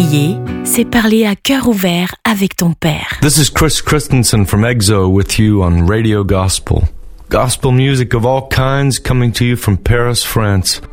Prier, c'est parler à cœur ouvert avec ton Père. This is Chris Christensen from EXO with you on Radio Gospel. Gospel music of all kinds coming to you from Paris, France.